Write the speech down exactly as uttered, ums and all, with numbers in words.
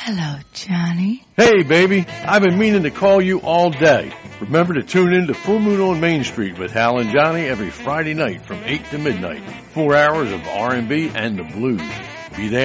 Hello, Johnny. Hey, baby. I've been meaning to call you all day. Remember to tune in to Full Moon on Main Street with Hal and Johnny every Friday night from eight to midnight. Four hours of R and B and the blues. Be there.